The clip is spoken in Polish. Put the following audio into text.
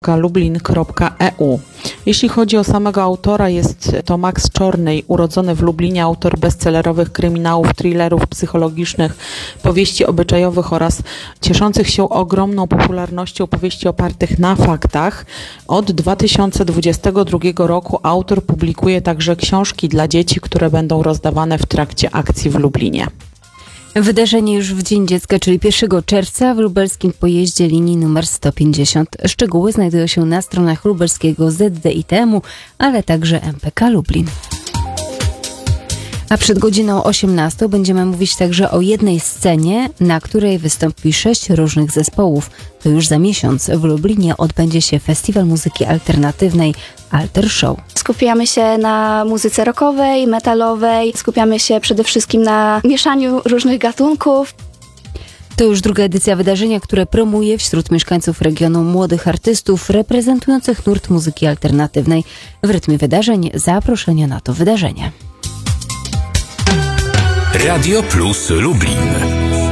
www.lublin.eu. Jeśli chodzi o samego autora, jest to Max Czornej, urodzony w Lublinie, autor bestsellerowych kryminałów, thrillerów psychologicznych, powieści obyczajowych oraz cieszących się ogromną popularnością powieści opartych na faktach. Od 2022 roku autor publikuje także książki dla dzieci, które będą rozdawane w trakcie akcji w Lublinie. Wydarzenie już w Dzień Dziecka, czyli 1 czerwca w lubelskim pojeździe linii numer 150. Szczegóły znajdują się na stronach lubelskiego ZDITM-u, ale także MPK Lublin. A przed godziną 18 będziemy mówić także o jednej scenie, na której wystąpi 6 różnych zespołów. To już za miesiąc w Lublinie odbędzie się Festiwal Muzyki Alternatywnej Alter Show. Skupiamy się na muzyce rockowej, metalowej, skupiamy się przede wszystkim na mieszaniu różnych gatunków. To już druga edycja wydarzenia, które promuje wśród mieszkańców regionu młodych artystów reprezentujących nurt muzyki alternatywnej. W rytmie wydarzeń zaproszenia na to wydarzenie. Radio Plus Lublin.